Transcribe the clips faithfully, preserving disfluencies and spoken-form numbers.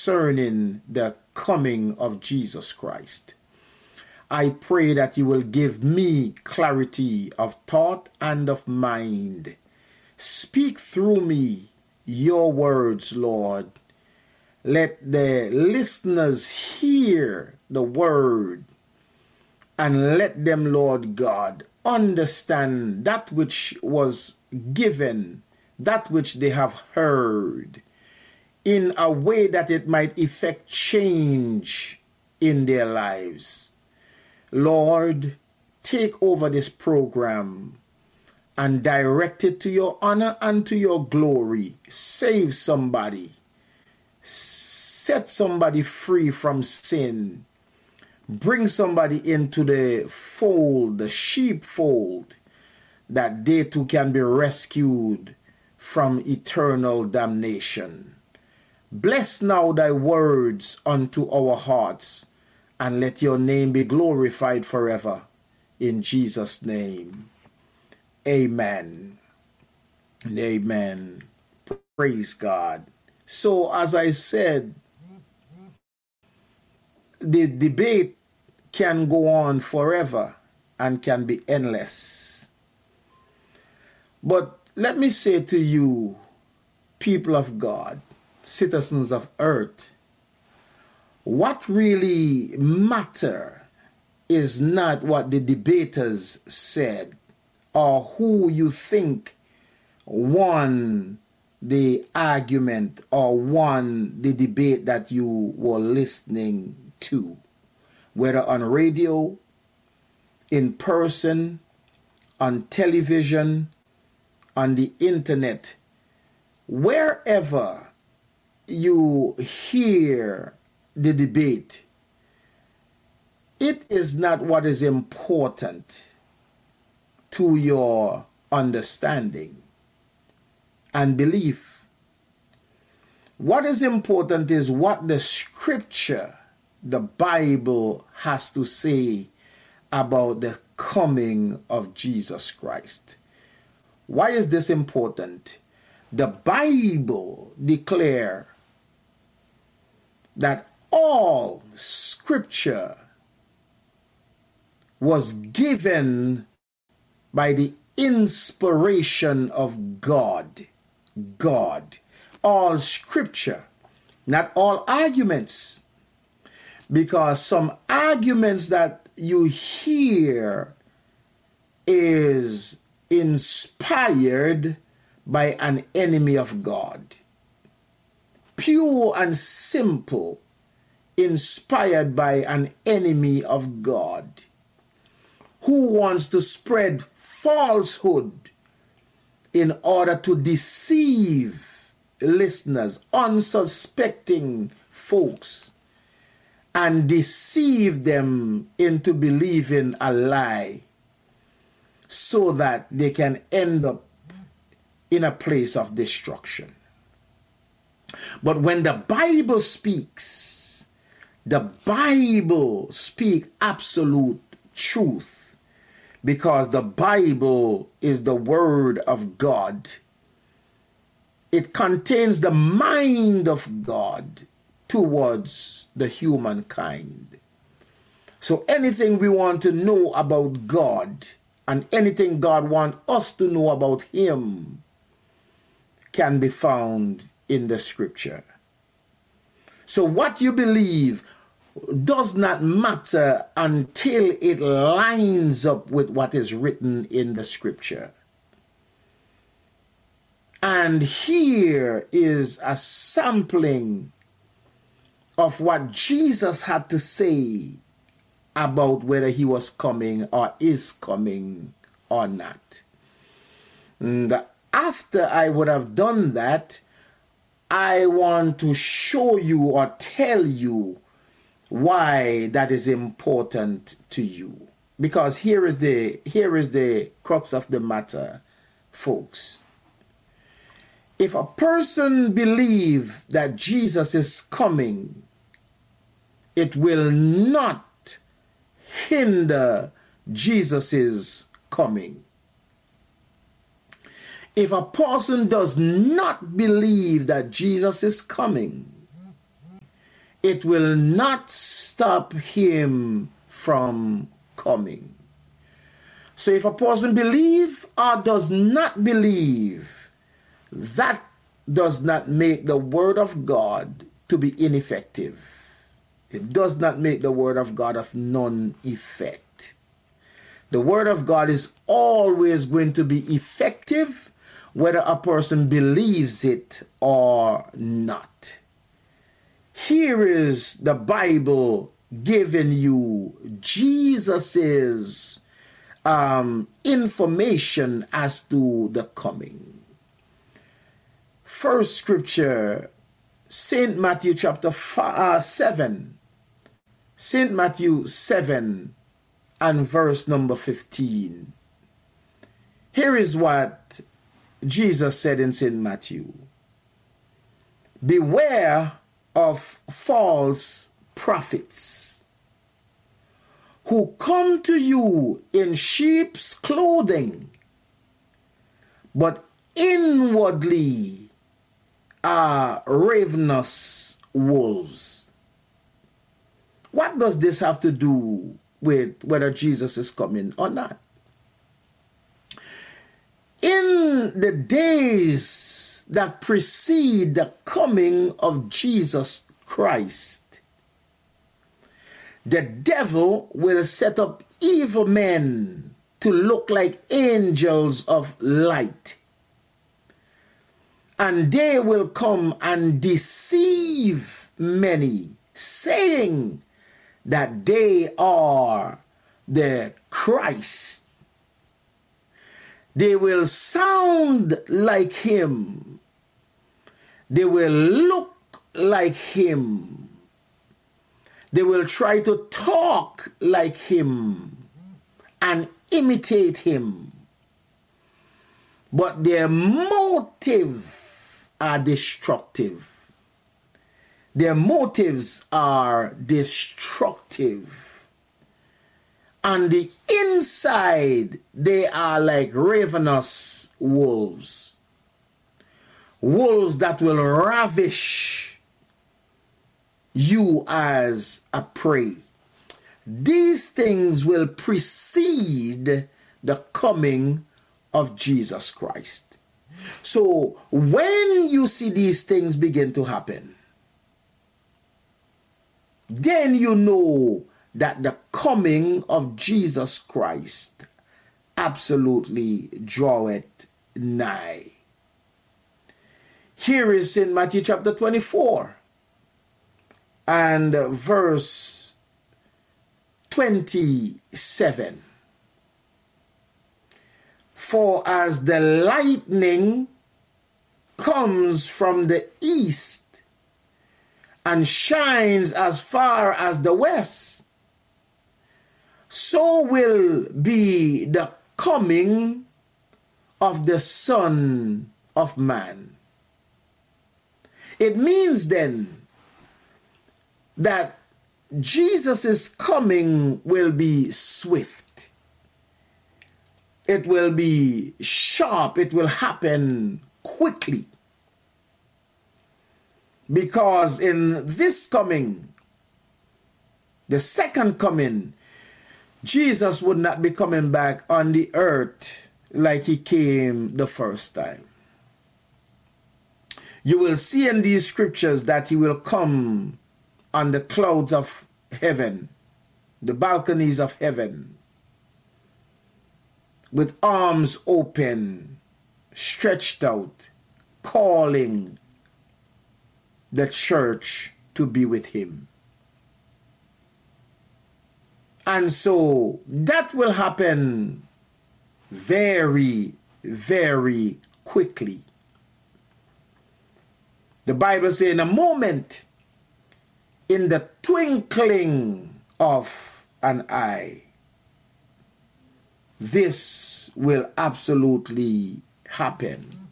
concerning the coming of Jesus Christ. I pray that you will give me clarity of thought and of mind. Speak through me your words, Lord. Let the listeners hear the word, and let them, Lord God, understand that which was given, that which they have heard, in a way that it might effect change in their lives. Lord, take over this program and direct it to your honor and to your glory. Save somebody. Set somebody free from sin. Bring somebody into the fold, the sheepfold, that they too can be rescued from eternal damnation. Bless now thy words unto our hearts, and let your name be glorified forever. In Jesus' name, amen and amen. Praise God. So, as I said, the debate can go on forever and can be endless. But let me say to you, people of God, citizens of earth, what really matter is not what the debaters said or who you think won the argument or won the debate that you were listening to, whether on radio, in person, on television, on the internet. Wherever you hear the debate, it is not what is important to your understanding and belief. What is important is what the scripture, the Bible, has to say about the coming of Jesus Christ. Why is this important? The Bible declares that all scripture was given by the inspiration of God. God. All scripture, not all arguments. Because some arguments that you hear is inspired by an enemy of God. Pure and simple, inspired by an enemy of God, who wants to spread falsehood in order to deceive listeners, unsuspecting folks, and deceive them into believing a lie so that they can end up in a place of destruction. But when the Bible speaks, the Bible speaks absolute truth, because the Bible is the word of God. It contains the mind of God towards the humankind. So anything we want to know about God and anything God wants us to know about him can be found in the scripture. So what you believe does not matter until it lines up with what is written in the scripture. And here is a sampling of what Jesus had to say about whether he was coming or is coming or not. And after I would have done that, I want to show you or tell you why that is important to you. Because here is the here is the crux of the matter, folks. If a person believes that Jesus is coming, it will not hinder Jesus's coming. If a person does not believe that Jesus is coming, it will not stop him from coming. So if a person believes or does not believe, that does not make the word of God to be ineffective. It does not make the word of God of none effect. The word of God is always going to be effective whether a person believes it or not. Here is the Bible giving you Jesus's um, information as to the coming. First scripture, Saint Matthew chapter five, uh, seven. Saint Matthew seven and verse number fifteen. Here is what Jesus said in Saint Matthew. Beware of false prophets who come to you in sheep's clothing, but inwardly are ravenous wolves. What does this have to do with whether Jesus is coming or not? In the days that precede the coming of Jesus Christ, the devil will set up evil men to look like angels of light. And they will come and deceive many, saying that they are the Christ. They will sound like him. They will look like him. They will try to talk like him and imitate him. But their motives are destructive. Their motives are destructive. On the inside, they are like ravenous wolves. Wolves that will ravish you as a prey. These things will precede the coming of Jesus Christ. So when you see these things begin to happen, then you know that the coming of Jesus Christ absolutely draweth nigh. Here is in Matthew chapter twenty-four and verse twenty-seven. For as the lightning comes from the east and shines as far as the west, so will be the coming of the Son of Man. It means then that Jesus' coming will be swift. It will be sharp. It will happen quickly. Because in this coming, the second coming, Jesus would not be coming back on the earth like he came the first time. You will see in these scriptures that he will come on the clouds of heaven, the balconies of heaven, with arms open, stretched out, calling the church to be with him. And so that will happen very, very quickly. The Bible says in a moment, in the twinkling of an eye, this will absolutely happen.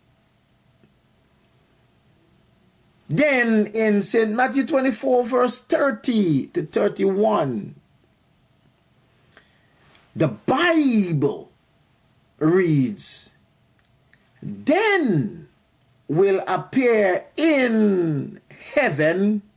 Then in Saint Matthew twenty-four, verse thirty to thirty-one, the Bible reads, then will appear in heaven